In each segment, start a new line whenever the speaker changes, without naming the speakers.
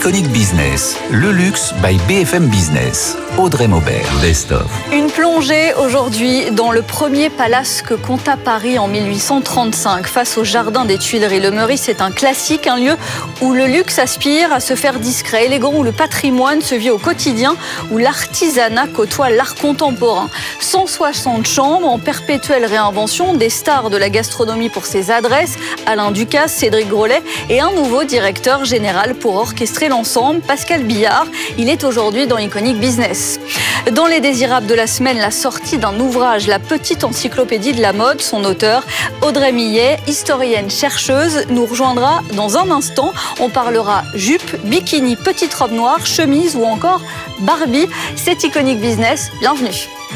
Iconic Business, le luxe by BFM Business. Audrey Maubert, Best of.
Une plongée aujourd'hui dans le premier palace que compta Paris en 1835, face au jardin des Tuileries. Le Meurice est un classique, un lieu où le luxe aspire à se faire discret, élégant, où le patrimoine se vit au quotidien, où l'artisanat côtoie l'art contemporain. 160 chambres en perpétuelle réinvention, des stars de la gastronomie pour ses adresses, Alain Ducasse, Cédric Grolet et un nouveau directeur général pour orchestrer l'ensemble, Pascal Billard. Il est aujourd'hui dans Iconic Business. Dans les désirables de la semaine, la sortie d'un ouvrage, La petite encyclopédie de la mode. Son auteur, Audrey Millet, historienne chercheuse, nous rejoindra dans un instant. On parlera jupe, bikini, petite robe noire, chemise ou encore Barbie. C'est Iconic Business, bienvenue.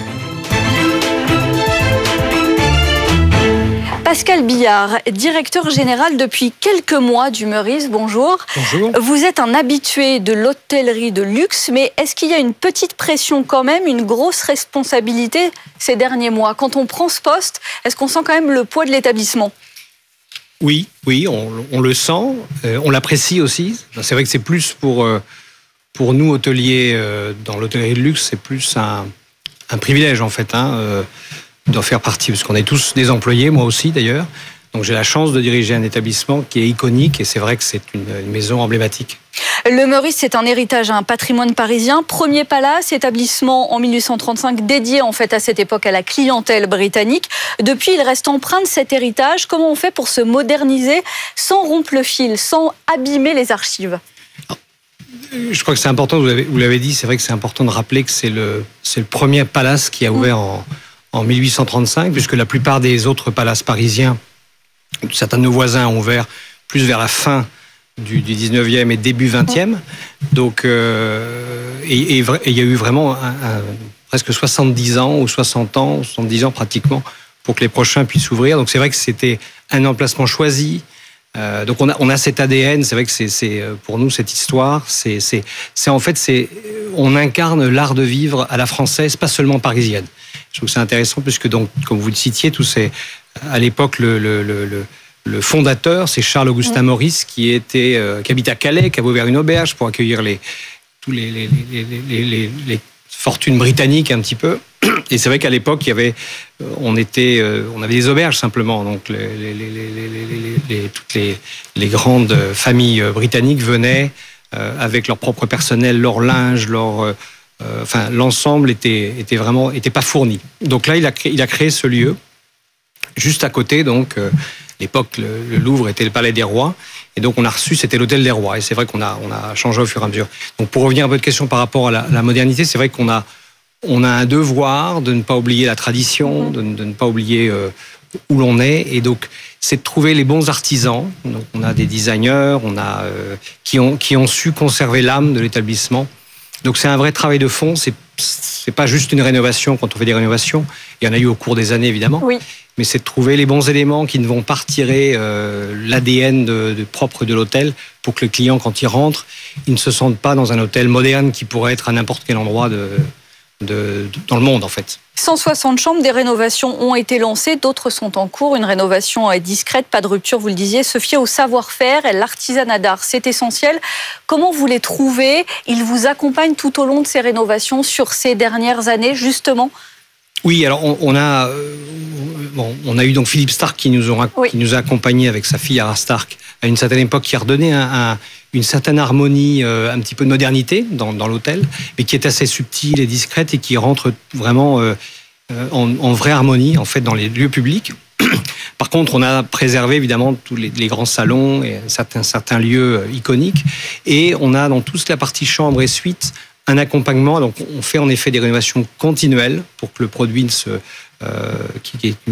Pascal Billard, directeur général depuis quelques mois du Meurice, bonjour.
Bonjour.
Vous êtes un habitué de l'hôtellerie de luxe, mais est-ce qu'il y a une petite pression quand même, une grosse responsabilité ces derniers mois? Quand on prend ce poste, est-ce qu'on sent quand même le poids de l'établissement?
Oui, on le sent, on l'apprécie aussi. C'est vrai que c'est plus pour nous, hôteliers, dans l'hôtellerie de luxe, c'est plus un privilège en fait, d'en faire partie, parce qu'on est tous des employés, moi aussi d'ailleurs. Donc j'ai la chance de diriger un établissement qui est iconique et c'est vrai que c'est une maison emblématique.
Le Meurice, c'est un héritage, un patrimoine parisien. Premier palace, établissement en 1835 dédié en fait à cette époque à la clientèle britannique. Depuis, il reste empreint de cet héritage. Comment on fait pour se moderniser sans rompre le fil, sans abîmer les archives?
Je crois que c'est important, vous l'avez dit, c'est vrai que c'est important de rappeler que c'est le premier palace qui a ouvert en 1835, puisque la plupart des autres palaces parisiens, certains de nos voisins ont ouvert plus vers la fin du 19e et début 20e. Donc, il y a eu vraiment presque 70 ans ou 60 ans, 70 ans pratiquement, pour que les prochains puissent ouvrir. Donc c'est vrai que c'était un emplacement choisi. Donc on a cet ADN, c'est vrai que c'est pour nous cette histoire, on incarne l'art de vivre à la française, pas seulement parisienne. Je trouve que c'est intéressant puisque donc, comme vous le citiez, à l'époque le fondateur, c'est Charles-Augustin Maurice qui habitait à Calais, qui avait ouvert une auberge pour accueillir tous les fortunes britanniques un petit peu. Et c'est vrai qu'à l'époque, on avait des auberges simplement. Donc toutes les grandes familles britanniques venaient avec leur propre personnel, leur linge, l'ensemble était pas fourni. Donc là, il a créé ce lieu juste à côté. Donc l'époque, le Louvre était le Palais des Rois. Et donc on a reçu, c'était l'Hôtel des Rois. Et c'est vrai qu'on a changé au fur et à mesure. Donc pour revenir à votre question par rapport à la modernité, c'est vrai qu'on a un devoir de ne pas oublier la tradition, de ne pas oublier où l'on est. Et donc, c'est de trouver les bons artisans. Donc, on a des designers, qui ont su conserver l'âme de l'établissement. Donc, c'est un vrai travail de fond. C'est pas juste une rénovation quand on fait des rénovations. Il y en a eu au cours des années, évidemment. Oui. Mais c'est de trouver les bons éléments qui ne vont pas retirer l'ADN propre de l'hôtel pour que le client, quand il rentre, il ne se sente pas dans un hôtel moderne qui pourrait être à n'importe quel endroit dans le monde en fait.
160 chambres, des rénovations ont été lancées, d'autres sont en cours. Une rénovation est discrète, pas de rupture, vous le disiez. Se fier au savoir-faire et l'artisanat d'art, c'est essentiel. Comment vous les trouvez? Ils vous accompagnent tout au long de ces rénovations sur ces dernières années, justement?
Oui, alors on a eu donc Philippe Starck qui nous a accompagnés avec sa fille Ara Starck à une certaine époque, qui a redonné une certaine harmonie, un petit peu de modernité dans l'hôtel, mais qui est assez subtile et discrète et qui rentre vraiment en vraie harmonie en fait dans les lieux publics. Par contre, on a préservé évidemment tous les grands salons et certains lieux iconiques, et on a dans toute la partie chambre et suite un accompagnement. Donc on fait en effet des rénovations continuelles pour que le produit qui est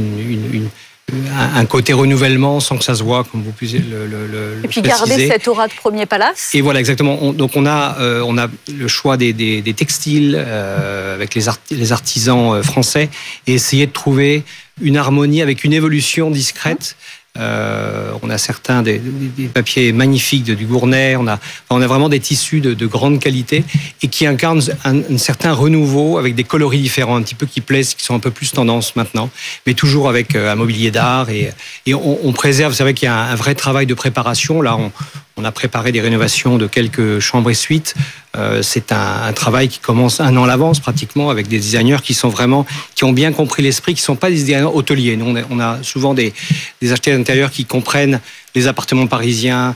un côté renouvellement sans que ça se voit, comme vous puissiez le
et puis
préciser.
Garder cette aura de premier palace.
Et voilà, exactement. Donc on a le choix des textiles avec les artisans français, et essayer de trouver une harmonie avec une évolution discrète. On a certains des papiers magnifiques du Gournay, on a vraiment des tissus de grande qualité et qui incarnent un certain renouveau avec des coloris différents, un petit peu qui plaisent, qui sont un peu plus tendance maintenant, mais toujours avec un mobilier d'art et on préserve. C'est vrai qu'il y a un vrai travail de préparation. Là, On a préparé des rénovations de quelques chambres et suites. C'est un travail qui commence 1 an à l'avance pratiquement, avec des designers qui ont bien compris l'esprit, qui ne sont pas des designers hôteliers. Nous, on a souvent des architectes d'intérieur qui comprennent les appartements parisiens,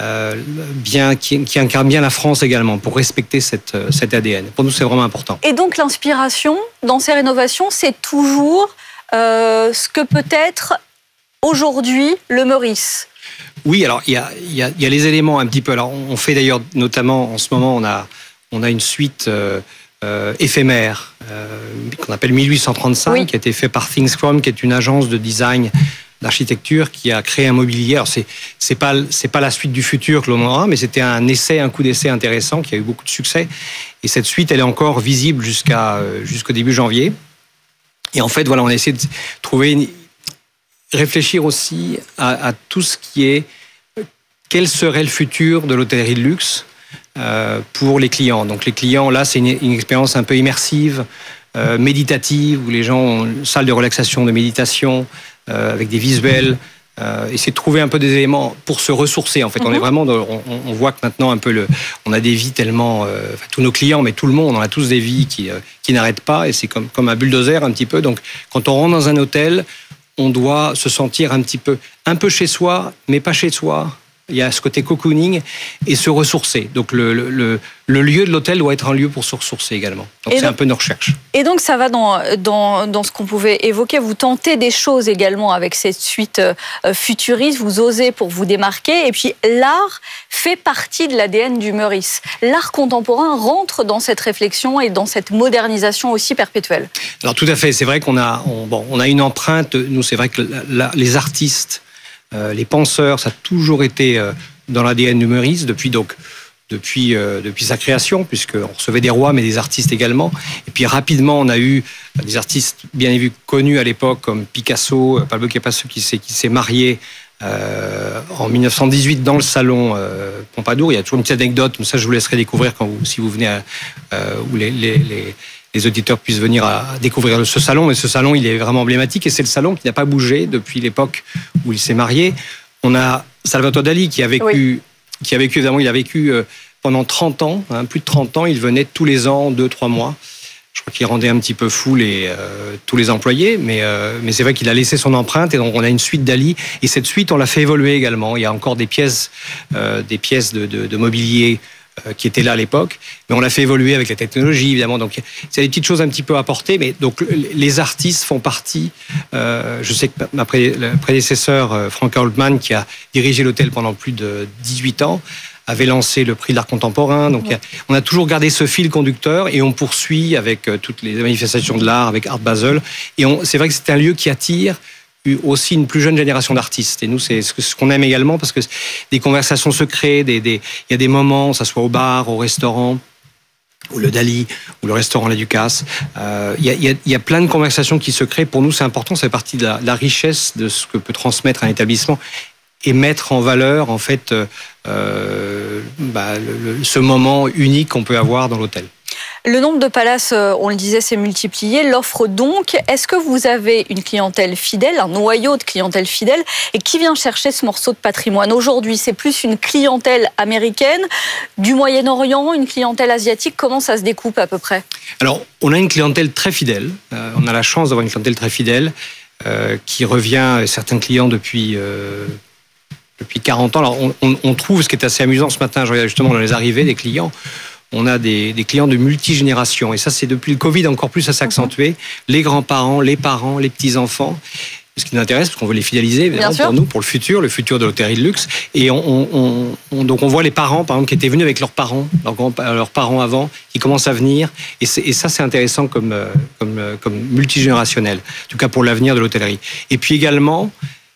qui incarnent bien la France également, pour respecter cet ADN. Pour nous, c'est vraiment important.
Et donc l'inspiration dans ces rénovations, c'est toujours ce que peut être aujourd'hui le Meurice.
Oui, alors il y a les éléments un petit peu. Alors on fait d'ailleurs, notamment en ce moment, on a une suite éphémère qu'on appelle 1835, oui, qui a été fait par ThinkScrum, qui est une agence de design d'architecture qui a créé un mobilier. Alors c'est pas la suite du futur que l'on aura, mais c'était un coup d'essai intéressant qui a eu beaucoup de succès. Et cette suite, elle est encore visible jusqu'au début janvier. Et en fait, voilà, on a essayé de réfléchir aussi à tout ce qui est quel serait le futur de l'hôtellerie de luxe pour les clients. Donc les clients, là, c'est une expérience un peu immersive, méditative, où les gens ont une salle de relaxation, de méditation, avec des visuels, essayer de trouver un peu des éléments pour se ressourcer. En fait, on est vraiment, on voit que maintenant un peu on a des vies tellement, tous nos clients, mais tout le monde, on a tous des vies qui n'arrêtent pas, et c'est comme un bulldozer un petit peu. Donc, quand on rentre dans un hôtel, on doit se sentir un peu chez soi, mais pas chez soi. Il y a ce côté cocooning et se ressourcer. Donc le lieu de l'hôtel doit être un lieu pour se ressourcer également. Donc c'est un peu nos recherches.
Et donc ça va dans ce qu'on pouvait évoquer. Vous tentez des choses également avec cette suite futuriste. Vous osez pour vous démarquer. Et puis l'art fait partie de l'ADN du Meurice. L'art contemporain rentre dans cette réflexion et dans cette modernisation aussi perpétuelle. Alors
tout à fait. C'est vrai qu'on a une empreinte. Nous, c'est vrai que les artistes, les penseurs, ça a toujours été dans l'ADN du Meurice depuis sa création, puisqu'on recevait des rois, mais des artistes également. Et puis rapidement, on a eu des artistes bien évidemment connus à l'époque, comme Picasso, Pablo Picasso, qui s'est marié en 1918 dans le salon Pompadour. Il y a toujours une petite anecdote, mais ça je vous laisserai découvrir si vous venez où les auditeurs puissent venir à découvrir ce salon. Mais ce salon, il est vraiment emblématique, et c'est le salon qui n'a pas bougé depuis l'époque où il s'est marié. On a Salvatore Dali qui a vécu, évidemment, il a vécu pendant 30 ans, plus de 30 ans. Il venait tous les ans, 2-3 mois. Je crois qu'il rendait un petit peu fou tous les employés, mais c'est vrai qu'il a laissé son empreinte, et donc on a une suite Dali. Et cette suite, on l'a fait évoluer également. Il y a encore des pièces de mobilier qui était là à l'époque, mais on l'a fait évoluer avec la technologie, évidemment. Donc, c'est des petites choses un petit peu à apporter, mais donc les artistes font partie. Je sais que ma prédécesseur, Franka Holtmann, qui a dirigé l'hôtel pendant plus de 18 ans, avait lancé le prix de l'art contemporain. Donc, on a toujours gardé ce fil conducteur, et on poursuit avec toutes les manifestations de l'art, avec Art Basel. Et c'est vrai que c'est un lieu qui attire aussi une plus jeune génération d'artistes. Et nous, c'est ce qu'on aime également, parce que des conversations se créent, il y a des moments, ça soit au bar, au restaurant, ou le Dali, ou le restaurant La Ducasse. Il y a plein de conversations qui se créent. Pour nous, c'est important, ça fait partie de la richesse de ce que peut transmettre un établissement, et mettre en valeur, en fait, ce moment unique qu'on peut avoir dans l'hôtel.
Le nombre de palaces, on le disait, s'est multiplié. L'offre donc, est-ce que vous avez une clientèle fidèle, un noyau de clientèle fidèle, et qui vient chercher ce morceau de patrimoine? Aujourd'hui, c'est plus une clientèle américaine, du Moyen-Orient, une clientèle asiatique. Comment ça se découpe à peu près? Alors,
on a une clientèle très fidèle. On a la chance d'avoir une clientèle très fidèle qui revient, certains clients depuis 40 ans. Alors, on trouve, ce qui est assez amusant ce matin, je regarde justement dans les arrivées des clients, on a des clients de multigénération. Et ça, c'est depuis le Covid encore plus, ça s'est accentué. Les grands-parents, les parents, les petits-enfants. Ce qui nous intéresse, parce qu'on veut les fidéliser, évidemment, pour nous, pour le futur de l'hôtellerie de luxe. Et donc on voit les parents, par exemple, qui étaient venus avec leurs parents, leurs parents avant, qui commencent à venir. Et ça, c'est intéressant comme multigénérationnel. En tout cas, pour l'avenir de l'hôtellerie. Et puis également,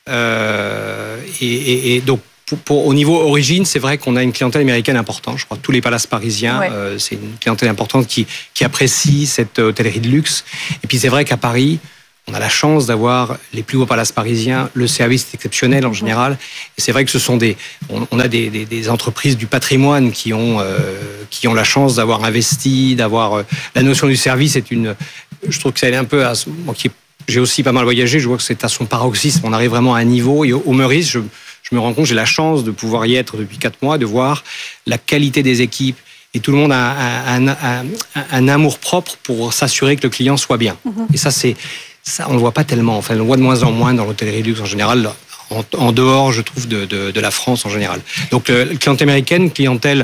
donc, au niveau origine, c'est vrai qu'on a une clientèle américaine importante. Je crois que tous les palaces parisiens, c'est une clientèle importante qui apprécie cette hôtellerie de luxe. Et puis c'est vrai qu'à Paris, on a la chance d'avoir les plus beaux palaces parisiens. Le service est exceptionnel en général. Et c'est vrai que on a des entreprises du patrimoine qui ont la chance d'avoir investi, d'avoir la notion du service. Je trouve que ça est un peu j'ai aussi pas mal voyagé. Je vois que c'est à son paroxysme. On arrive vraiment à un niveau. Et au Meurice, je je me rends compte, j'ai la chance de pouvoir y être depuis 4 mois, de voir la qualité des équipes. Et tout le monde a un amour-propre pour s'assurer que le client soit bien. Et ça, on ne le voit pas tellement. Enfin, on le voit de moins en moins dans l'hôtellerie luxe en général, en dehors, je trouve, de la France en général. Donc, clientèle américaine, clientèle...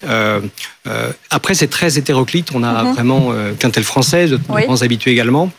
après, c'est très hétéroclite. On a vraiment clientèle française, de grands habitués également.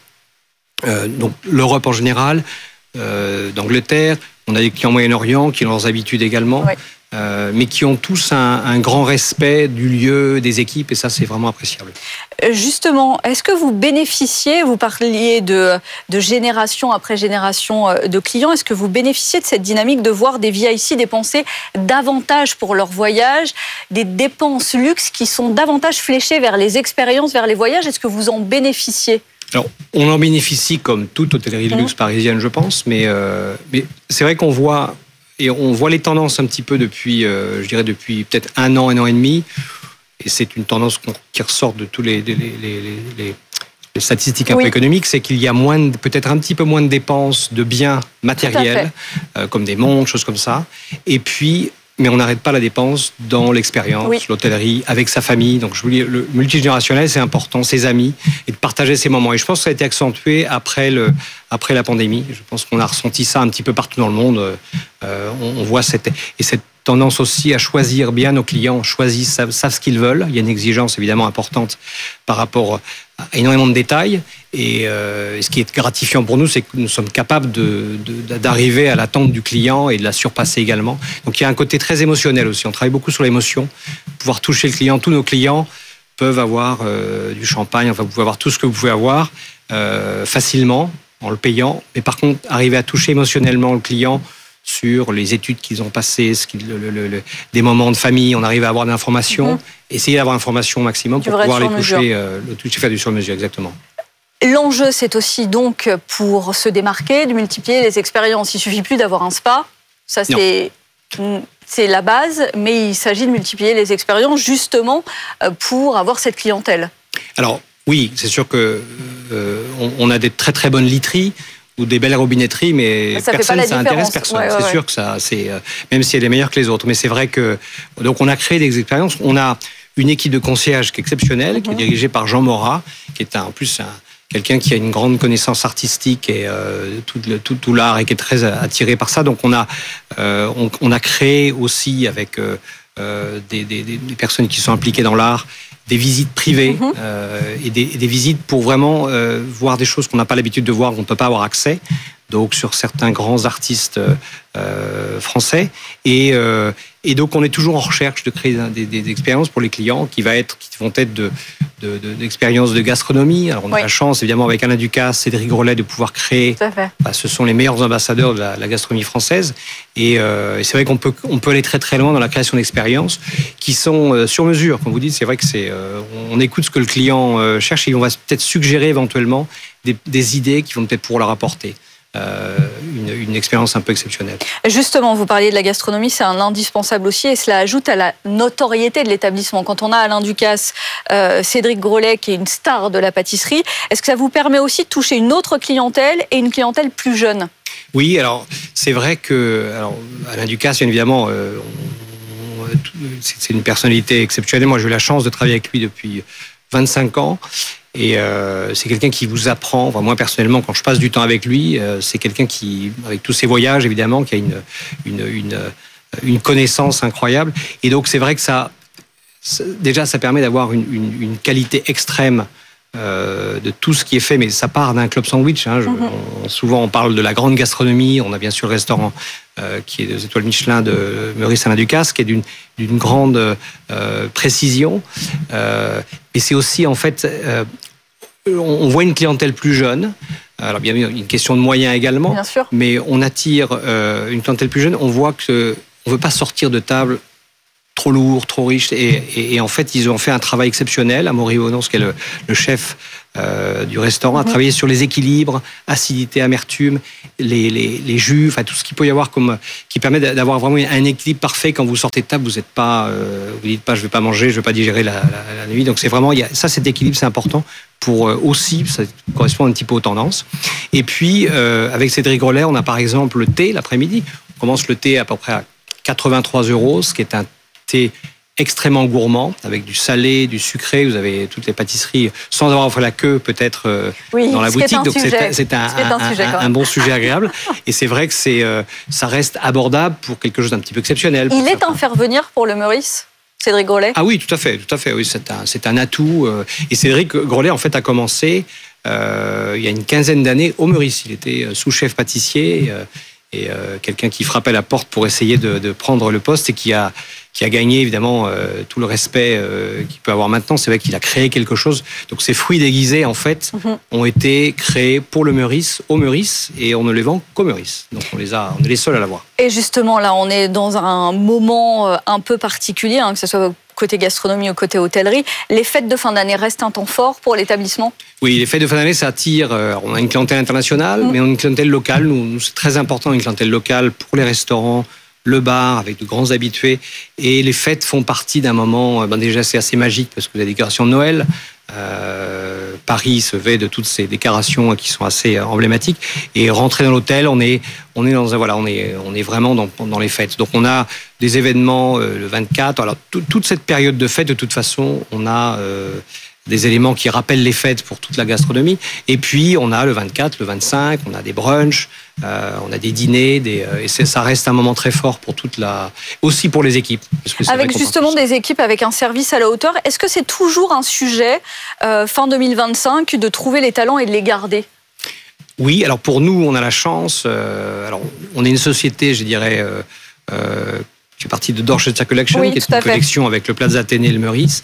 Donc, l'Europe en général, d'Angleterre. On a des clients Moyen-Orient qui ont leurs habitudes également. Oui. Mais qui ont tous un grand respect du lieu, des équipes, et ça, c'est vraiment appréciable.
Justement, est-ce que vous bénéficiez, vous parliez de génération après génération de clients, est-ce que vous bénéficiez de cette dynamique de voir des VIC dépenser davantage pour leur voyage, des dépenses luxe qui sont davantage fléchées vers les expériences, vers les voyages? Est-ce que vous en bénéficiez?
Alors, on en bénéficie comme toute hôtellerie de luxe parisienne, je pense, mais c'est vrai qu'on voit... Et on voit les tendances un petit peu depuis, je dirais depuis peut-être 1 an et demi. Et c'est une tendance qui ressort de tous les statistiques un peu économiques, c'est qu'il y a peut-être un petit peu moins de dépenses de biens matériels, comme des montres, choses comme ça. Et puis, mais on n'arrête pas la dépense dans l'expérience, l'hôtellerie, avec sa famille. Donc, je vous dis, le multigénérationnel, c'est important, ses amis, et de partager ces moments. Et je pense que ça a été accentué après la pandémie. Je pense qu'on a ressenti ça un petit peu partout dans le monde. On voit cette tendance aussi à choisir bien nos clients, savent ce qu'ils veulent. Il y a une exigence évidemment importante par rapport à énormément de détails. Et ce qui est gratifiant pour nous, c'est que nous sommes capables d'arriver à l'attente du client et de la surpasser également. Donc il y a un côté très émotionnel aussi. On travaille beaucoup sur l'émotion, pouvoir toucher le client. Tous nos clients peuvent avoir du champagne, enfin vous pouvez avoir tout ce que vous pouvez avoir facilement en le payant. Mais par contre, arriver à toucher émotionnellement le client sur les études qu'ils ont passées, des moments de famille, on arrive à avoir de l'information, essayer d'avoir l'information au maximum pour pouvoir les toucher, faire du sur-mesure, exactement.
L'enjeu, c'est aussi donc pour se démarquer, de multiplier les expériences. Il ne suffit plus d'avoir un spa, ça c'est la base, mais il s'agit de multiplier les expériences justement pour avoir cette clientèle. Alors
oui, c'est sûr que on a des très très bonnes literies, ou des belles robinetteries, mais ça intéresse personne. C'est sûr que même si elle est meilleure que les autres. Mais c'est vrai que donc on a créé des expériences. On a une équipe de concierge qui est exceptionnelle, qui est dirigée par Jean Morat, qui est en plus quelqu'un qui a une grande connaissance artistique et tout l'art et qui est très attiré par ça. Donc on a créé aussi avec des personnes qui sont impliquées dans l'art, des visites privées et des visites pour vraiment voir des choses qu'on n'a pas l'habitude de voir, qu'on ne peut pas avoir accès. Donc sur certains grands artistes français. Et donc on est toujours en recherche de créer des expériences pour les clients qui vont être d'expériences de gastronomie. Alors on a la chance évidemment avec Alain Ducasse, Cédric Grolet de pouvoir créer. Ce sont les meilleurs ambassadeurs de la gastronomie française. Et c'est vrai qu'on peut aller très très loin dans la création d'expériences qui sont sur mesure. Comme vous dites, c'est vrai que on écoute ce que le client cherche et on va peut-être suggérer éventuellement des idées qui vont peut-être pouvoir leur apporter une expérience un peu exceptionnelle.
Justement, vous parliez de la gastronomie, c'est un indispensable aussi et cela ajoute à la notoriété de l'établissement. Quand on a Alain Ducasse, Cédric Grolet qui est une star de la pâtisserie, est-ce que ça vous permet aussi de toucher une autre clientèle et une clientèle plus jeune?
Oui, alors c'est vrai que Alain Ducasse, bien évidemment, c'est une personnalité exceptionnelle. Moi, j'ai eu la chance de travailler avec lui depuis 25 ans. Et c'est quelqu'un qui vous apprend, enfin moi personnellement, quand je passe du temps avec lui, c'est quelqu'un qui, avec tous ses voyages évidemment, qui a une connaissance incroyable. Et donc c'est vrai que ça permet d'avoir une qualité extrême de tout ce qui est fait, mais ça part d'un club sandwich. Souvent on parle de la grande gastronomie, on a bien sûr le restaurant qui est des étoiles Michelin de Meurice Alain Ducasse, qui est d'une grande précision. Mais c'est aussi en fait, on voit une clientèle plus jeune. Alors bien sûr, une question de moyens également, mais on attire une clientèle plus jeune. On voit que on veut pas sortir de table trop lourd, trop riche. Et en fait, ils ont fait un travail exceptionnel. Amaury Onos, qui est le chef du restaurant, a travaillé sur les équilibres, acidité, amertume, les jus, enfin tout ce qu'il peut y avoir qui permet d'avoir vraiment un équilibre parfait. Quand vous sortez de table, vous dites pas, je vais pas manger, je vais pas digérer la nuit. Donc c'est vraiment, cet équilibre, c'est important pour aussi, ça correspond un petit peu aux tendances. Et puis, avec Cédric Grolet, on a par exemple le thé l'après-midi. On commence le thé à peu près à 83 €, ce qui est un thé extrêmement gourmand, avec du salé, du sucré. Vous avez toutes les pâtisseries, sans avoir fait la queue peut-être dans la boutique. Donc c'est un bon sujet agréable. Et c'est vrai que ça reste abordable pour quelque chose d'un petit peu exceptionnel.
Il est un faire-venir pour le Meurice, Cédric Grolet?
Ah oui, tout à fait. Oui, c'est un atout. Et Cédric Grolet, en fait, a commencé il y a une quinzaine d'années au Meurice. Il était sous-chef pâtissier et quelqu'un qui frappait à la porte pour essayer de prendre le poste et qui a gagné évidemment tout le respect qu'il peut avoir maintenant. C'est vrai qu'il a créé quelque chose. Donc ces fruits déguisés, en fait, ont été créés pour le Meurice, au Meurice, et on ne les vend qu'au Meurice. Donc on est les seuls à l'avoir.
Et justement, là, on est dans un moment un peu particulier, que ce soit côté gastronomie ou côté hôtellerie. Les fêtes de fin d'année restent un temps fort pour l'établissement?
Oui, les fêtes de fin d'année, ça attire. On a une clientèle internationale, mais on a une clientèle locale. Nous, c'est très important, une clientèle locale pour les restaurants, le bar, avec de grands habitués. Et les fêtes font partie d'un moment, déjà c'est assez magique, parce que vous avez des décorations de Noël. Paris se vêt de toutes ces décorations qui sont assez emblématiques. Et rentrer dans l'hôtel, on est vraiment dans les fêtes. Donc on a des événements le 24. Alors toute cette période de fête, de toute façon, on a des éléments qui rappellent les fêtes pour toute la gastronomie. Et puis, on a le 24, le 25, on a des brunchs, on a des dîners, et ça reste un moment très fort pour aussi pour les équipes.
Avec justement des équipes avec un service à la hauteur, est-ce que c'est toujours un sujet, fin 2025, de trouver les talents et de les garder?
Oui, alors pour nous, on a la chance, alors on est une société, je dirais, qui fait partie de Dorchester Collection, qui est une collection avec le Plaza Athénée et le Meurice.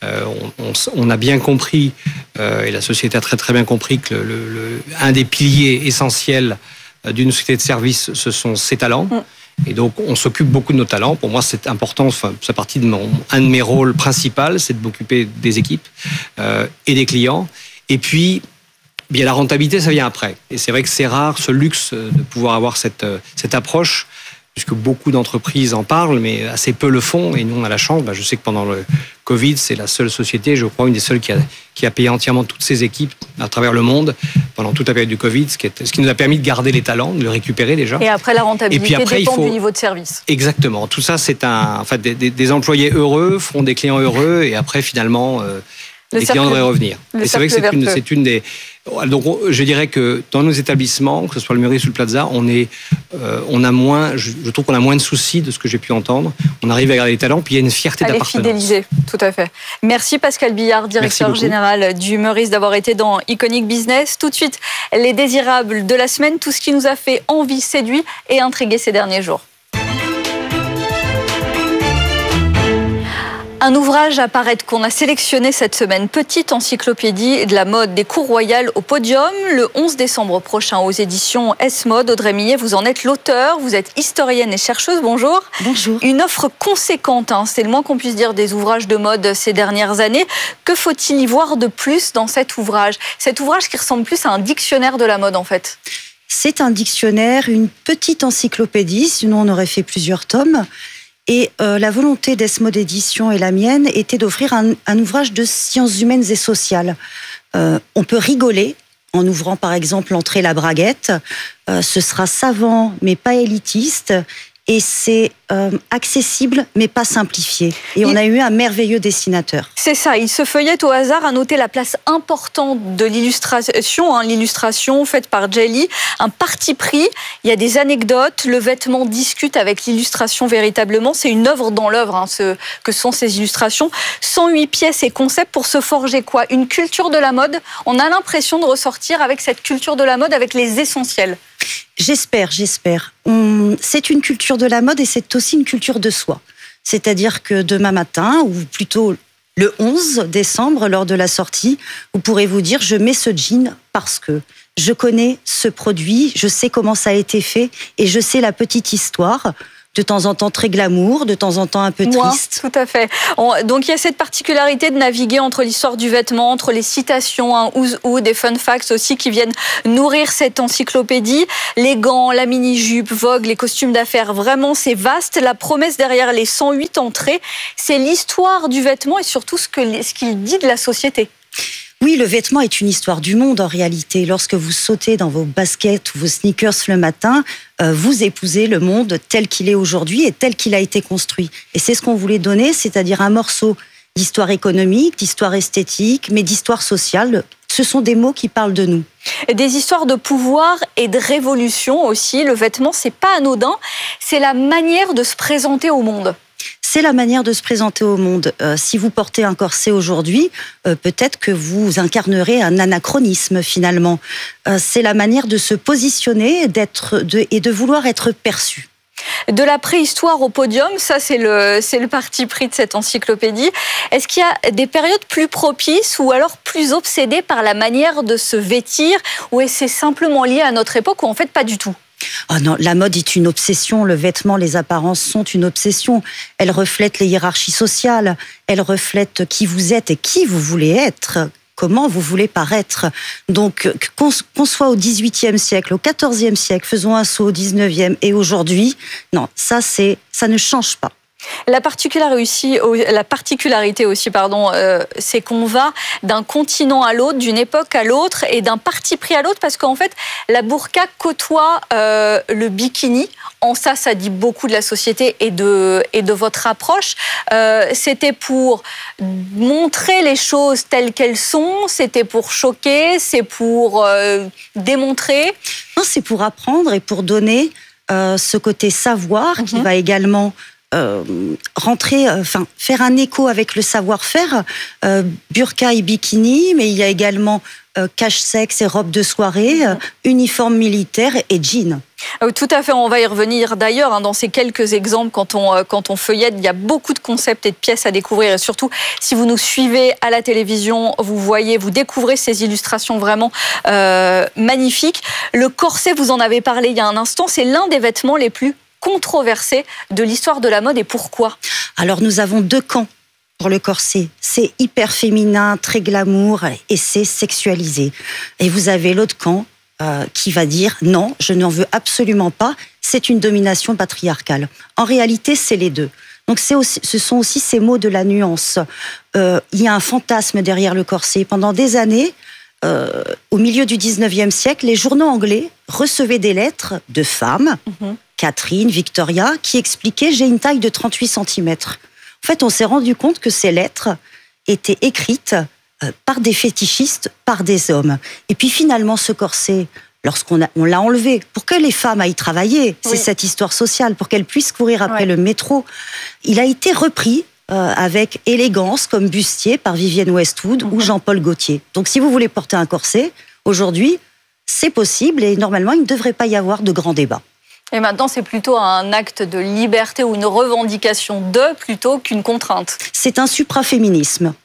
On a bien compris, et la société a très très bien compris, que un des piliers essentiels d'une société de service, ce sont ses talents. Et donc, on s'occupe beaucoup de nos talents. Pour moi, c'est important, ça fait partie un de mes rôles principaux, c'est de m'occuper des équipes et des clients. Et puis, bien, la rentabilité, ça vient après. Et c'est vrai que c'est rare, ce luxe, de pouvoir avoir cette approche, puisque beaucoup d'entreprises en parlent, mais assez peu le font. Et nous, on a la chance. Je sais que pendant le Covid, c'est la seule société, je crois, une des seules qui a payé entièrement toutes ses équipes à travers le monde pendant toute la période du Covid, ce qui nous a permis de garder les talents, de les récupérer déjà.
Et après, la rentabilité dépend du niveau de service.
Exactement. Tout ça, c'est des employés heureux font des clients heureux, et après, finalement, les clients devraient revenir. Et c'est vrai que c'est une des... Donc, je dirais que dans nos établissements, que ce soit le Meurice ou le Plaza, on a moins, je trouve qu'on a moins de soucis de ce que j'ai pu entendre. On arrive à garder les talents, puis il y a une fierté d'appartenance.
À les fidéliser, tout à fait. Merci Pascal Billard, directeur général du Meurice, d'avoir été dans Iconic Business. Tout de suite, les désirables de la semaine, tout ce qui nous a fait envie, séduit et intrigué ces derniers jours. Un ouvrage à paraître qu'on a sélectionné cette semaine, Petite encyclopédie de la mode des cours royales au podium, le 11 décembre prochain aux éditions S-Mode. Audrey Millet, vous en êtes l'auteur, vous êtes historienne et chercheuse, bonjour.
Bonjour.
Une offre conséquente, c'est le moins qu'on puisse dire des ouvrages de mode ces dernières années. Que faut-il y voir de plus dans cet ouvrage? Cet ouvrage qui ressemble plus à un dictionnaire de la mode en fait.
C'est un dictionnaire, une petite encyclopédie, sinon on aurait fait plusieurs tomes. Et la volonté d'S-Mode Édition et la mienne était d'offrir un ouvrage de sciences humaines et sociales. On peut rigoler en ouvrant par exemple l'entrée La Braguette. Ce sera savant mais pas élitiste. Et c'est accessible mais pas simplifié. Et on a eu un merveilleux dessinateur.
C'est ça, il se feuillette au hasard, à noter la place importante de l'illustration, l'illustration faite par Jelly, un parti pris, il y a des anecdotes, le vêtement discute avec l'illustration véritablement, c'est une œuvre dans l'œuvre que sont ces illustrations. 108 pièces et concepts pour se forger quoi? Une culture de la mode. On a l'impression de ressortir avec cette culture de la mode, avec les essentiels.
J'espère. C'est une culture de la mode et c'est aussi une culture de soi. C'est-à-dire que demain matin, ou plutôt le 11 décembre, lors de la sortie, vous pourrez vous dire « je mets ce jean parce que je connais ce produit, je sais comment ça a été fait et je sais la petite histoire ». De temps en temps très glamour, de temps en temps un peu triste.
Tout à fait. Donc il y a cette particularité de naviguer entre l'histoire du vêtement, entre les citations, who's who, des fun facts aussi qui viennent nourrir cette encyclopédie. Les gants, la mini-jupe, Vogue, les costumes d'affaires, vraiment c'est vaste. La promesse derrière les 108 entrées, c'est l'histoire du vêtement et surtout ce qu'il dit de la société.
Oui, le vêtement est une histoire du monde en réalité. Lorsque vous sautez dans vos baskets ou vos sneakers le matin, vous épousez le monde tel qu'il est aujourd'hui et tel qu'il a été construit. Et c'est ce qu'on voulait donner, c'est-à-dire un morceau d'histoire économique, d'histoire esthétique, mais d'histoire sociale. Ce sont des mots qui parlent de nous.
Et des histoires de pouvoir et de révolution aussi. Le vêtement, c'est pas anodin, c'est la manière de se présenter au monde.
C'est la manière de se présenter au monde. Si vous portez un corset aujourd'hui, peut-être que vous incarnerez un anachronisme finalement. C'est la manière de se positionner et de vouloir être perçu.
De la préhistoire au podium, ça c'est le parti pris de cette encyclopédie. Est-ce qu'il y a des périodes plus propices ou alors plus obsédées par la manière de se vêtir, ou est-ce c'est simplement lié à notre époque ou en fait pas du tout ?
Oh non, la mode est une obsession, le vêtement, les apparences sont une obsession. Elles reflètent les hiérarchies sociales, elles reflètent qui vous êtes et qui vous voulez être, comment vous voulez paraître. Donc, qu'on soit au XVIIIe siècle, au XIVe siècle, faisons un saut au XIXe et aujourd'hui, non, ça ne change pas.
La particularité aussi, c'est qu'on va d'un continent à l'autre, d'une époque à l'autre et d'un parti pris à l'autre, parce qu'en fait, la burqa côtoie le bikini. En ça dit beaucoup de la société et de votre approche. C'était pour montrer les choses telles qu'elles sont, c'était pour choquer, c'est pour démontrer.
Non, c'est pour apprendre et pour donner ce côté savoir qui va également faire un écho avec le savoir-faire, burqa et bikini, mais il y a également cache-sexe et robe de soirée, uniforme militaire et jean.
Tout à fait, on va y revenir d'ailleurs dans ces quelques exemples. Quand on feuillette, il y a beaucoup de concepts et de pièces à découvrir, et surtout si vous nous suivez à la télévision, vous découvrez ces illustrations vraiment magnifiques. Le corset, vous en avez parlé il y a un instant, c'est l'un des vêtements les plus controversé de l'histoire de la mode, et pourquoi ?
Alors nous avons deux camps pour le corset. C'est hyper féminin, très glamour et c'est sexualisé. Et vous avez l'autre camp qui va dire non, je n'en veux absolument pas, c'est une domination patriarcale. En réalité, c'est les deux. Donc ce sont aussi ces mots de la nuance. Il y a un fantasme derrière le corset. Pendant des années, au milieu du 19e siècle, les journaux anglais recevaient des lettres de femmes, Catherine, Victoria, qui expliquaient « j'ai une taille de 38 cm ». En fait, on s'est rendu compte que ces lettres étaient écrites par des fétichistes, par des hommes. Et puis finalement, ce corset, lorsqu'on l'a enlevé, pour que les femmes aillent travailler, c'est cette histoire sociale, pour qu'elles puissent courir après le métro, il a été repris avec élégance, comme bustier, par Vivienne Westwood ou Jean-Paul Gaultier. Donc si vous voulez porter un corset, aujourd'hui, c'est possible et normalement, il ne devrait pas y avoir de grand débat.
Et maintenant, c'est plutôt un acte de liberté ou une revendication plutôt qu'une contrainte.
C'est un supraféminisme.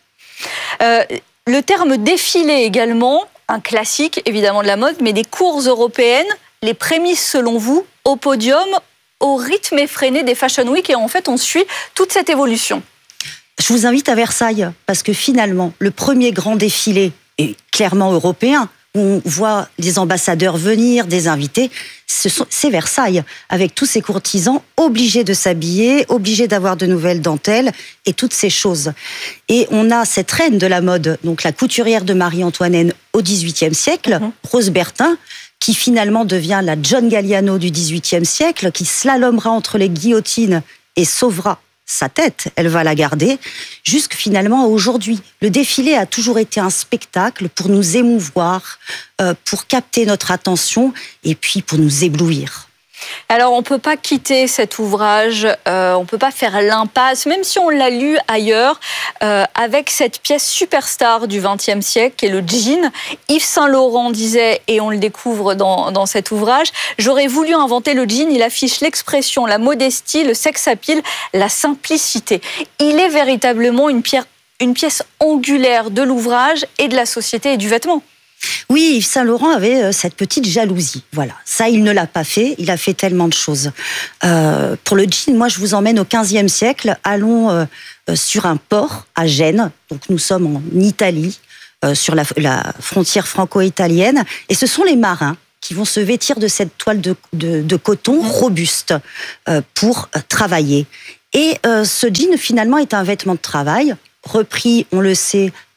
Le terme défilé également, un classique évidemment de la mode, mais des cours européennes, les prémices selon vous, au podium, au rythme effréné des Fashion Week, et en fait on suit toute cette évolution.
Je vous invite à Versailles, parce que finalement, le premier grand défilé est clairement européen, où on voit les ambassadeurs venir, des invités, c'est Versailles, avec tous ces courtisans obligés de s'habiller, obligés d'avoir de nouvelles dentelles et toutes ces choses. Et on a cette reine de la mode, donc la couturière de Marie-Antoinette au XVIIIe siècle, Rose Bertin, qui finalement devient la John Galliano du XVIIIe siècle, qui slalomera entre les guillotines et sauvera sa tête, elle va la garder, jusque finalement aujourd'hui. Le défilé a toujours été un spectacle pour nous émouvoir, pour capter notre attention et puis pour nous éblouir.
Alors, on ne peut pas quitter cet ouvrage, on ne peut pas faire l'impasse, même si on l'a lu ailleurs, avec cette pièce superstar du XXe siècle, qui est le jean. Yves Saint-Laurent disait, et on le découvre dans cet ouvrage, « J'aurais voulu inventer le jean, il affiche l'expression, la modestie, le sex appeal, la simplicité. » Il est véritablement une pièce angulaire de l'ouvrage et de la société et du vêtement.
Oui, Yves Saint-Laurent avait cette petite jalousie. Voilà, ça, il ne l'a pas fait. Il a fait tellement de choses. Pour le jean, moi, je vous emmène au XVe siècle. Allons sur un port à Gênes. Donc, nous sommes en Italie, sur la frontière franco-italienne. Et ce sont les marins qui vont se vêtir de cette toile de coton robuste pour travailler. Et ce jean, finalement, est un vêtement de travail repris, on le sait,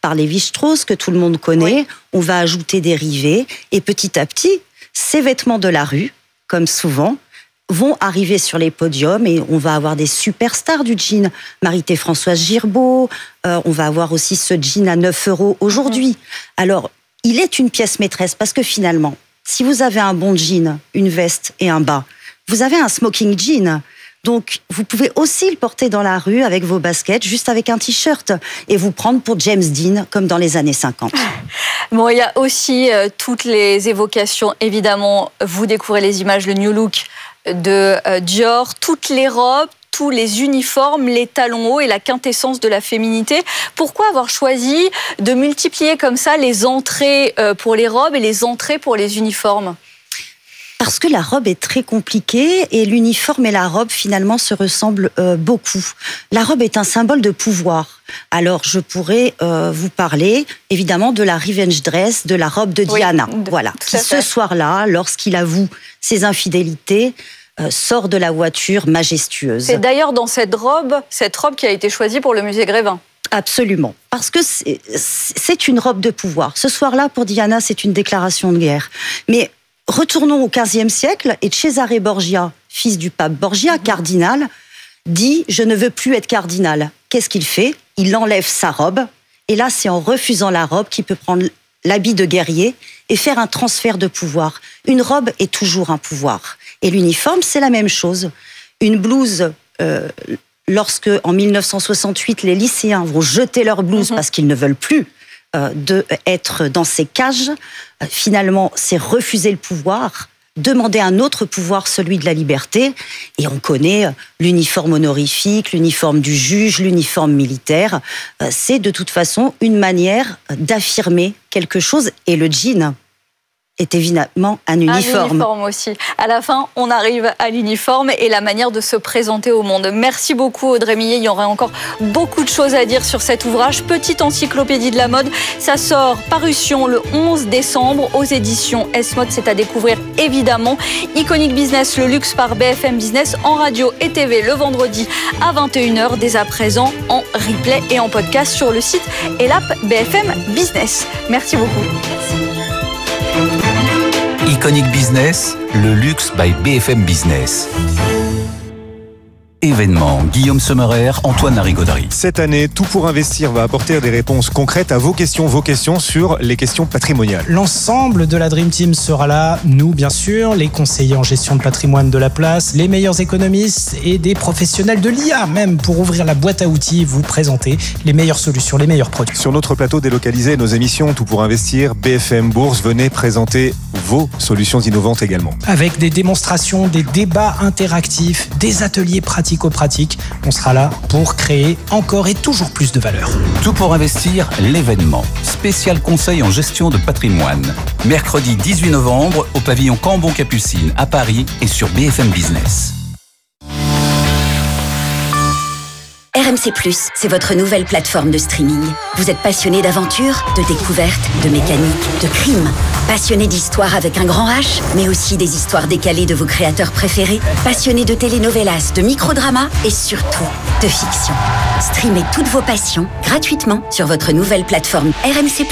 par Lévi-Strauss, que tout le monde connaît. Oui. On va ajouter des rivets. Et petit à petit, ces vêtements de la rue, comme souvent, vont arriver sur les podiums et on va avoir des superstars du jean. Marité-Françoise Girbaud, on va avoir aussi ce jean à 9 € aujourd'hui. Alors, il est une pièce maîtresse parce que finalement, si vous avez un bon jean, une veste et un bas, vous avez un smoking jean. Donc, vous pouvez aussi le porter dans la rue avec vos baskets, juste avec un t-shirt, et vous prendre pour James Dean, comme dans les années 50.
Bon, il y a aussi toutes les évocations, évidemment, vous découvrez les images, le New Look de Dior, toutes les robes, tous les uniformes, les talons hauts et la quintessence de la féminité. Pourquoi avoir choisi de multiplier comme ça les entrées pour les robes et les entrées pour les uniformes ?
Parce que la robe est très compliquée et l'uniforme et la robe finalement se ressemblent beaucoup. La robe est un symbole de pouvoir. Alors je pourrais vous parler évidemment de la revenge dress, de la robe de Diana. Oui, voilà, qui ce soir-là, lorsqu'il avoue ses infidélités, sort de la voiture majestueuse.
C'est d'ailleurs dans cette robe qui a été choisie pour le musée Grévin.
Absolument, parce que c'est une robe de pouvoir. Ce soir-là, pour Diana, c'est une déclaration de guerre. Mais retournons au XVe siècle, et Cesare Borgia, fils du pape Borgia, cardinal, dit « Je ne veux plus être cardinal ». Qu'est-ce qu'il fait ? Il enlève sa robe, et là, c'est en refusant la robe qu'il peut prendre l'habit de guerrier et faire un transfert de pouvoir. Une robe est toujours un pouvoir. Et l'uniforme, c'est la même chose. Une blouse, lorsque, en 1968, les lycéens vont jeter leur blouse parce qu'ils ne veulent plus être dans ces cages, finalement, c'est refuser le pouvoir, demander un autre pouvoir, celui de la liberté. Et on connaît l'uniforme honorifique, l'uniforme du juge, l'uniforme militaire. C'est de toute façon une manière d'affirmer quelque chose. Et le jean est évidemment un uniforme.
Un uniforme aussi. À la fin, on arrive à l'uniforme et la manière de se présenter au monde. Merci beaucoup Audrey Millet. Il y aurait encore beaucoup de choses à dire sur cet ouvrage. Petite encyclopédie de la mode. Ça sort, parution le 11 décembre aux éditions S-Mode. C'est à découvrir évidemment. Iconic Business, le luxe par BFM Business en radio et TV le vendredi à 21h. Dès à présent en replay et en podcast sur le site et l'app BFM Business. Merci beaucoup.
Iconic Business, le luxe by BFM Business. Événement, Guillaume Sommerer, Antoine Larigauderie.
Cette année, Tout pour investir va apporter des réponses concrètes à vos questions sur les questions patrimoniales.
L'ensemble de la Dream Team sera là, nous bien sûr, les conseillers en gestion de patrimoine de la place, les meilleurs économistes et des professionnels de l'IA même pour ouvrir la boîte à outils, vous présenter les meilleures solutions, les meilleurs produits.
Sur notre plateau délocalisé, nos émissions Tout pour investir, BFM Bourse, venez présenter vos solutions innovantes également.
Avec des démonstrations, des débats interactifs, des ateliers pratico-pratiques, on sera là pour créer encore et toujours plus de valeur.
Tout pour investir, l'événement. Spécial conseil en gestion de patrimoine. Mercredi 18 novembre au pavillon Cambon-Capucine à Paris et sur BFM Business.
RMC+, c'est votre nouvelle plateforme de streaming. Vous êtes passionné d'aventure, de découverte, de mécanique, de crime. Passionné d'histoire avec un grand H, mais aussi des histoires décalées de vos créateurs préférés. Passionné de telenovelas, de microdramas et surtout de fiction. Streamez toutes vos passions gratuitement sur votre nouvelle plateforme RMC+.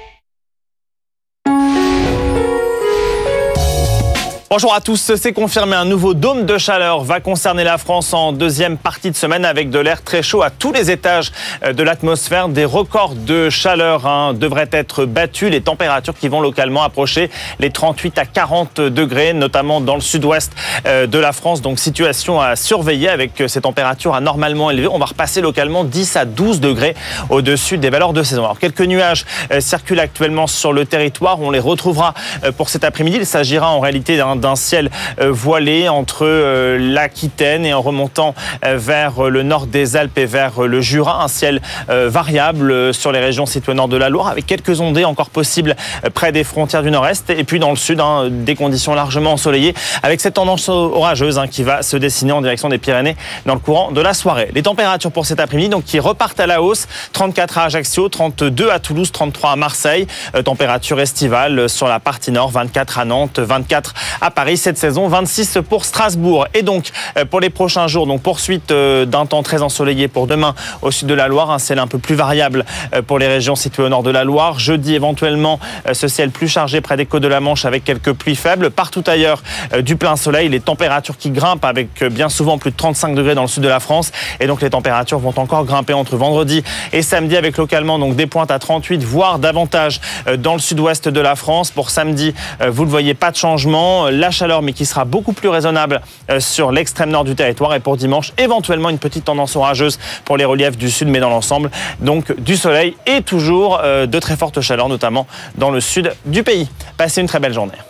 Bonjour à tous, c'est confirmé, un nouveau dôme de chaleur va concerner la France en deuxième partie de semaine avec de l'air très chaud à tous les étages de l'atmosphère. Des records de chaleur devraient être battus, les températures qui vont localement approcher les 38 à 40 degrés, notamment dans le sud-ouest de la France. Donc situation à surveiller avec ces températures anormalement élevées. On va repasser localement 10 à 12 degrés au-dessus des valeurs de saison. Alors quelques nuages circulent actuellement sur le territoire, on les retrouvera pour cet après-midi. Il s'agira en réalité d'un ciel voilé entre l'Aquitaine et en remontant vers le nord des Alpes et vers le Jura. Un ciel variable sur les régions situées au nord de la Loire avec quelques ondées encore possibles près des frontières du nord-est. Et puis dans le sud, des conditions largement ensoleillées avec cette tendance orageuse qui va se dessiner en direction des Pyrénées dans le courant de la soirée. Les températures pour cet après-midi donc, qui repartent à la hausse. 34 à Ajaccio, 32 à Toulouse, 33 à Marseille. Température estivale sur la partie nord, 24 à Nantes, 24 à à Paris cette saison, 26 pour Strasbourg. Et donc, pour les prochains jours, donc poursuite d'un temps très ensoleillé pour demain au sud de la Loire, un ciel un peu plus variable pour les régions situées au nord de la Loire. Jeudi, éventuellement, ce ciel plus chargé près des côtes de la Manche avec quelques pluies faibles. Partout ailleurs, du plein soleil, les températures qui grimpent avec bien souvent plus de 35 degrés dans le sud de la France. Et donc, les températures vont encore grimper entre vendredi et samedi avec localement donc des pointes à 38, voire davantage dans le sud-ouest de la France. Pour samedi, vous le voyez, pas de changement. La chaleur, mais qui sera beaucoup plus raisonnable sur l'extrême nord du territoire. Et pour dimanche, éventuellement une petite tendance orageuse pour les reliefs du sud, mais dans l'ensemble, donc du soleil et toujours de très fortes chaleurs, notamment dans le sud du pays. Passez une très belle journée.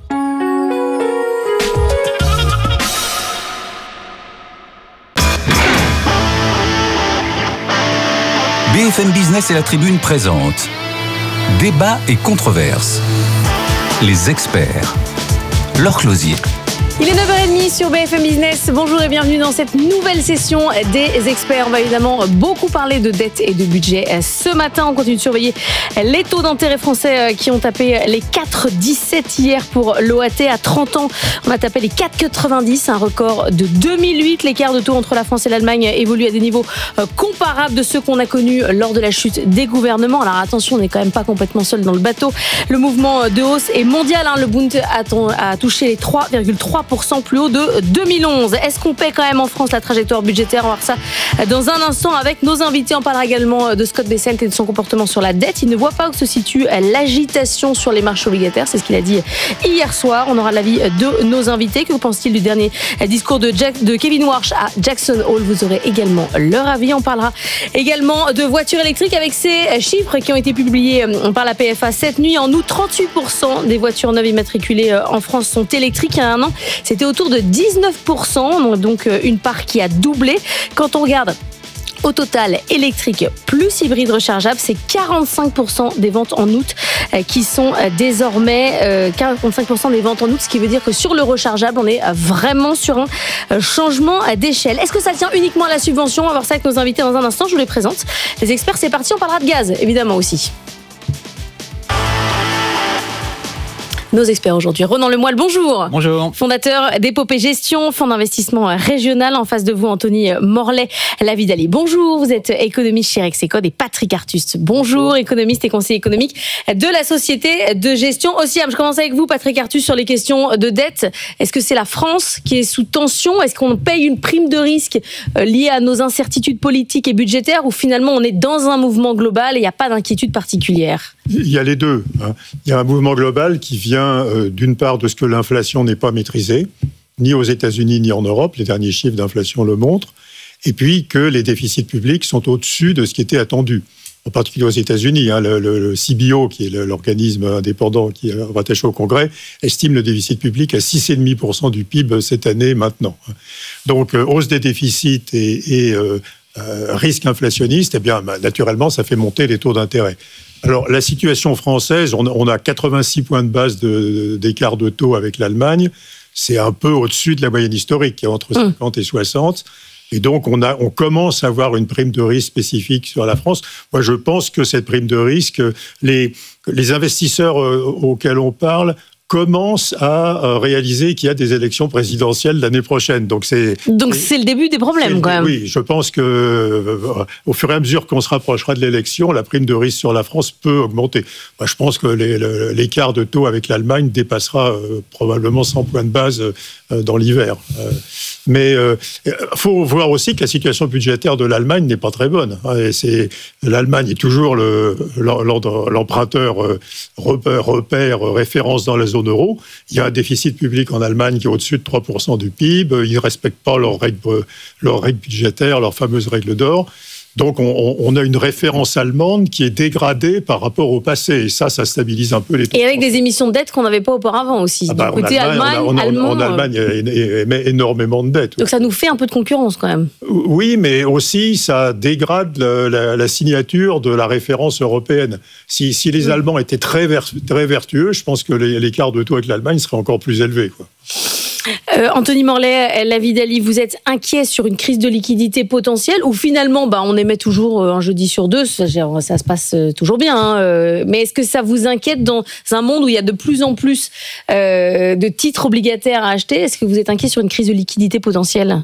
BFM Business et la Tribune présentent Débat et controverses. Les experts. Laure Closier.
Il est 9h30 sur BFM Business. Bonjour et bienvenue dans cette nouvelle session des experts. On va évidemment beaucoup parler de dette et de budget. Ce matin, on continue de surveiller les taux d'intérêt français qui ont tapé les 4,17 hier pour l'OAT. À 30 ans, on a tapé les 4,90, un record de 2008. L'écart de taux entre la France et l'Allemagne évolue à des niveaux comparables de ceux qu'on a connus lors de la chute des gouvernements. Alors attention, on n'est quand même pas complètement seul dans le bateau. Le mouvement de hausse est mondial. Le Bund a touché les 3,3% plus haut de 2011. Est-ce qu'on paie quand même en France la trajectoire budgétaire? On va voir ça dans un instant avec nos invités. On parlera également de Scott Bessent et de son comportement sur la dette. Il ne voit pas où se situe l'agitation sur les marchés obligataires. C'est ce qu'il a dit hier soir. On aura l'avis de nos invités. Que pense-t-il du dernier discours de Kevin Warsh à Jackson Hole? Vous aurez également leur avis. On parlera également de voitures électriques avec ces chiffres qui ont été publiés par la PFA cette nuit. En août, 38% des voitures neuves immatriculées en France sont électriques. Il y a un an, c'était autour de 19%, donc une part qui a doublé. Quand on regarde au total, électrique plus hybride rechargeable, c'est 45% des ventes en août qui sont désormais 45% des ventes en août, ce qui veut dire que sur le rechargeable, on est vraiment sur un changement d'échelle. Est-ce que ça tient uniquement à la subvention? On va voir ça avec nos invités dans un instant. Je vous les présente. Les experts, c'est parti. On parlera de gaz, évidemment aussi. Nos experts aujourd'hui. Ronan Lemoyle, bonjour.
Bonjour.
Fondateur d'Épopée Gestion, fonds d'investissement régional. En face de vous, Anthony Morlet, Lavidali. Bonjour, vous êtes économiste chez Rexecode. Et Patrick Artus, bonjour, économiste et conseiller économique de la société de gestion OSIAM. Je commence avec vous, Patrick Artus, sur les questions de dette. Est-ce que c'est la France qui est sous tension? Est-ce qu'on paye une prime de risque liée à nos incertitudes politiques et budgétaires, ou finalement on est dans un mouvement global et il n'y a pas d'inquiétude particulière?
Il y a les deux. Il y a un mouvement global qui vient d'une part de ce que l'inflation n'est pas maîtrisée, ni aux États-Unis ni en Europe, les derniers chiffres d'inflation le montrent, et puis que les déficits publics sont au-dessus de ce qui était attendu. En particulier aux États-Unis, le CBO, qui est l'organisme indépendant qui est rattaché au Congrès, estime le déficit public à 6,5% du PIB cette année maintenant. Donc, hausse des déficits et risque inflationniste, eh bien, naturellement, ça fait monter les taux d'intérêt. Alors, la situation française, on a 86 points de base d'écart de taux avec l'Allemagne. C'est un peu au-dessus de la moyenne historique, qui est entre 50 et 60. Et donc, on commence à avoir une prime de risque spécifique sur la France. Moi, je pense que cette prime de risque, les investisseurs auxquels on parle commence à réaliser qu'il y a des élections présidentielles l'année prochaine. Donc c'est
le début des problèmes, quand même.
Oui, je pense que au fur et à mesure qu'on se rapprochera de l'élection, la prime de risque sur la France peut augmenter. Moi, je pense que l'écart de taux avec l'Allemagne dépassera probablement 100 points de base dans l'hiver. Mais faut voir aussi que la situation budgétaire de l'Allemagne n'est pas très bonne. L'Allemagne est toujours l'emprunteur repère, référence dans la zone euro. Il y a un déficit public en Allemagne qui est au-dessus de 3% du PIB. Ils ne respectent pas leurs règles budgétaires, leurs fameuses règles d'or. Donc, on a une référence allemande qui est dégradée par rapport au passé. Et ça stabilise un peu les taux.
Et avec des émissions de dette qu'on n'avait pas auparavant aussi.
En Allemagne, émet énormément de dettes.
Donc, ça nous fait un peu de concurrence quand même.
Oui, mais aussi, ça dégrade la signature de la référence européenne. Si les Allemands étaient très vertueux, je pense que l'écart de taux avec l'Allemagne serait encore plus élevé, quoi.
Anthony Morlet, Lavidali, vous êtes inquiet sur une crise de liquidité potentielle ou finalement on émet toujours un jeudi sur deux, ça se passe toujours bien, hein, mais est-ce que ça vous inquiète dans un monde où il y a de plus en plus de titres obligataires à acheter? Est-ce que vous êtes inquiet sur une crise de liquidité potentielle?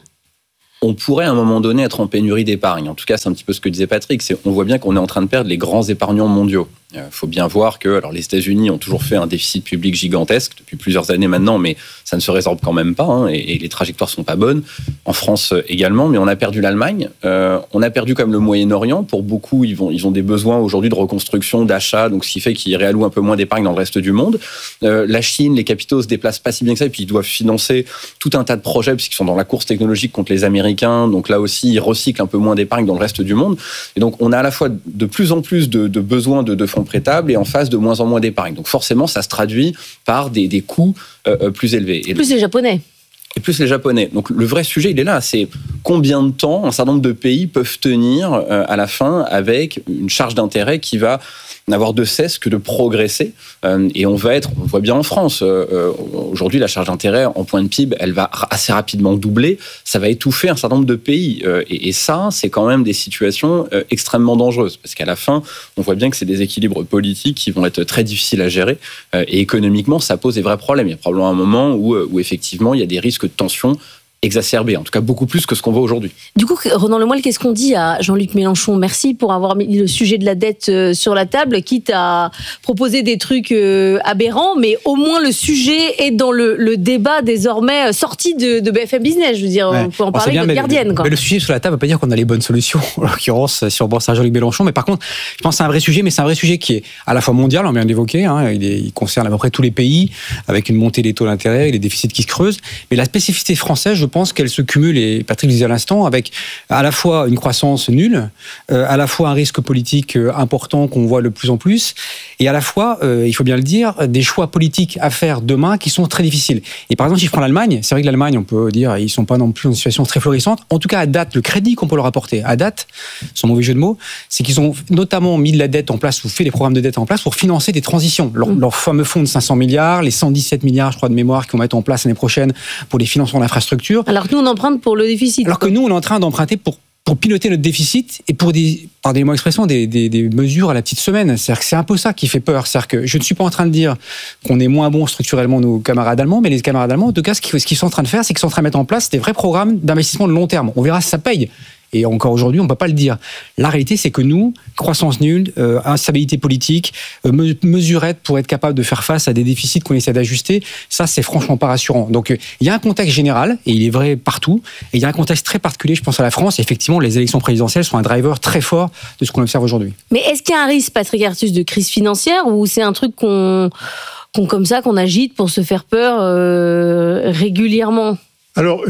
On pourrait à un moment donné être en pénurie d'épargne. En tout cas, c'est un petit peu ce que disait Patrick. On voit bien qu'on est en train de perdre les grands épargnants mondiaux. Il faut bien voir que les États-Unis ont toujours fait un déficit public gigantesque depuis plusieurs années maintenant, mais ça ne se résorbe quand même pas, hein, et les trajectoires sont pas bonnes. En France également, mais on a perdu l'Allemagne, on a perdu comme le Moyen-Orient. Pour beaucoup, ils ont des besoins aujourd'hui de reconstruction, d'achat, donc ce qui fait qu'ils réallouent un peu moins d'épargne dans le reste du monde. La Chine, les capitaux se déplacent pas si bien que ça, et puis ils doivent financer tout un tas de projets puisqu'ils sont dans la course technologique contre les Américains. Donc là aussi, ils recyclent un peu moins d'épargne dans le reste du monde. Et donc on a à la fois de plus en plus de besoins de fonds prêtables et en face de moins en moins d'épargne. Donc forcément, ça se traduit par des coûts plus élevés. Et
plus les Japonais.
Et plus les Japonais. Donc le vrai sujet, il est là. C'est combien de temps un certain nombre de pays peuvent tenir à la fin avec une charge d'intérêt qui va n'avoir de cesse que de progresser. Et on voit bien en France, aujourd'hui, la charge d'intérêt en point de PIB, elle va assez rapidement doubler. Ça va étouffer un certain nombre de pays. Et ça, c'est quand même des situations extrêmement dangereuses. Parce qu'à la fin, on voit bien que c'est des équilibres politiques qui vont être très difficiles à gérer. Et économiquement, ça pose des vrais problèmes. Il y a probablement un moment où effectivement, il y a des risques de tension exacerbé, en tout cas beaucoup plus que ce qu'on voit aujourd'hui.
Du coup, Ronan Lemoyle, qu'est-ce qu'on dit à Jean-Luc Mélenchon? Merci pour avoir mis le sujet de la dette sur la table, quitte à proposer des trucs aberrants, mais au moins le sujet est dans le débat désormais sorti de BFM Business. Je veux dire, on peut en parler de Gardienne.
Mais le sujet sur la table ne veut pas dire qu'on a les bonnes solutions, en l'occurrence, si on pense à Jean-Luc Mélenchon. Mais par contre, je pense que c'est un vrai sujet, mais c'est un vrai sujet qui est à la fois mondial, on vient d'évoquer, hein, il concerne à peu près tous les pays, avec une montée des taux d'intérêt et les déficits qui se creusent. Mais la spécificité française, je pense qu'elle se cumule, et Patrick le disait à l'instant, avec à la fois une croissance nulle, à la fois un risque politique important qu'on voit de plus en plus, et à la fois, il faut bien le dire, des choix politiques à faire demain qui sont très difficiles. Et par exemple, si je prends l'Allemagne, c'est vrai que l'Allemagne, on peut dire, ils sont pas non plus dans une situation très florissante. En tout cas, à date, le crédit qu'on peut leur apporter, à date, sans mauvais jeu de mots, c'est qu'ils ont notamment mis de la dette en place, ou fait des programmes de dette en place pour financer des transitions. Leur fameux fonds de 500 milliards, les 117 milliards, je crois, de mémoire qu'ils vont mettre en place l'année prochaine pour les financements d'infrastructures.
Alors que nous, on emprunte pour le déficit.
Alors que nous, on est en train d'emprunter pour piloter notre déficit et pour pardonnez-moi l'expression, des mesures à la petite semaine. C'est-à-dire que c'est un peu ça qui fait peur. C'est-à-dire que je ne suis pas en train de dire qu'on est moins bon structurellement nos camarades allemands, mais les camarades allemands, en tout cas, ce qu'ils sont en train de faire, c'est qu'ils sont en train de mettre en place des vrais programmes d'investissement de long terme. On verra si ça paye. Et encore aujourd'hui, on ne peut pas le dire. La réalité, c'est que nous, croissance nulle, instabilité politique, mesurette pour être capable de faire face à des déficits qu'on essaie d'ajuster, ça, c'est franchement pas rassurant. Donc, il y a un contexte général, et il est vrai partout, et il y a un contexte très particulier, je pense, à la France. Et effectivement, les élections présidentielles sont un driver très fort de ce qu'on observe aujourd'hui.
Mais est-ce qu'il y a un risque, Patrick Artus, de crise financière, ou c'est un truc qu'on agite pour se faire peur régulièrement ?
Alors,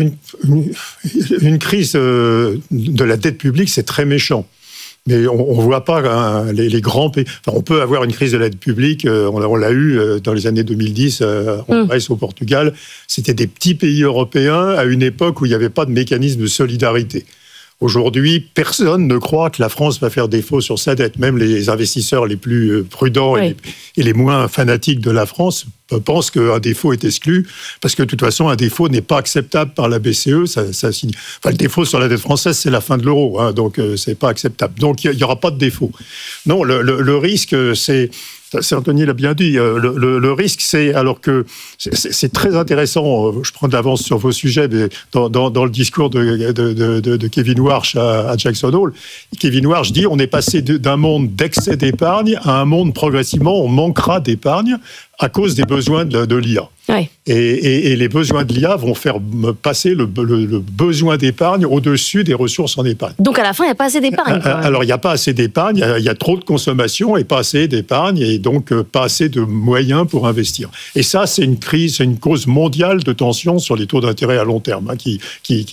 une crise de la dette publique, c'est très méchant. Mais on ne voit pas les grands pays. Enfin, on peut avoir une crise de la dette publique, on l'a eu dans les années 2010 en Grèce, au Portugal. C'était des petits pays européens à une époque où il n'y avait pas de mécanisme de solidarité. Aujourd'hui, personne ne croit que la France va faire défaut sur sa dette. Même les investisseurs les plus prudents et les moins fanatiques de la France pensent qu'un défaut est exclu, parce que de toute façon, un défaut n'est pas acceptable par la BCE. Le défaut sur la dette française, c'est la fin de l'euro, hein, donc c'est pas acceptable. Donc il n'y aura pas de défaut. Non, le risque, c'est Anthony l'a bien dit, le risque, c'est, alors que c'est très intéressant, je prends de l'avance sur vos sujets, mais dans le discours de Kevin Warsh à Jackson Hole, Kevin Warsh dit on est passé d'un monde d'excès d'épargne à un monde progressivement, on manquera d'épargne à cause des besoins de l'IA.
Ouais.
Et les besoins de l'IA vont faire passer le besoin d'épargne au-dessus des ressources en épargne.
Donc à la fin, il n'y a pas assez d'épargne.
Alors il n'y a pas assez d'épargne, il y a trop de consommation et pas assez d'épargne, et donc pas assez de moyens pour investir. Et ça, c'est une crise, c'est une cause mondiale de tension sur les taux d'intérêt à long terme, hein, qui tu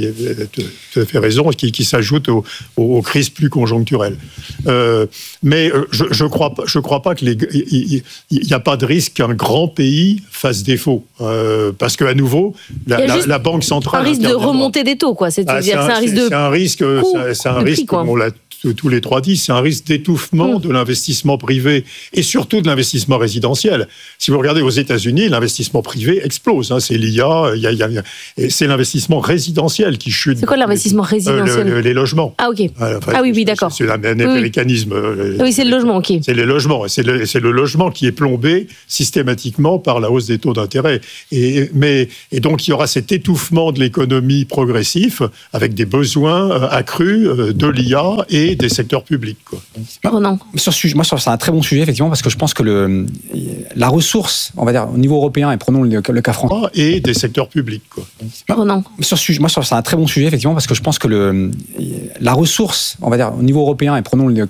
as fait raison, qui s'ajoute aux crises plus conjoncturelles. Mais je crois pas qu'il n'y a pas de risque qu'un grand pays fasse défaut, parce qu'à nouveau, la Banque centrale...
Un risque de remontée des taux, quoi. C'est un risque de...
C'est un risque, comme on l'a tous les trois dit, c'est un risque d'étouffement de l'investissement privé et surtout de l'investissement résidentiel. Si vous regardez aux États-Unis, l'investissement privé explose. C'est l'IA, c'est l'investissement résidentiel qui chute.
C'est quoi l'investissement résidentiel?
Les logements.
Ah, ok. Oui, d'accord.
C'est un américanisme.
Oui, c'est le logement, ok.
C'est les logements. C'est le logement qui est plombé systématiquement par la hausse des taux d'intérêt. Et donc, il y aura cet étouffement de l'économie progressif avec des besoins accrus de l'IA et des secteurs publics.
Moi, c'est un très bon sujet, effectivement, parce que je pense que la ressource, on va dire, au niveau européen, et prenons le cas français.
Et des secteurs publics.
Moi, c'est un très bon sujet, effectivement, parce que je pense que la ressource, on va dire, au niveau européen, et prenons le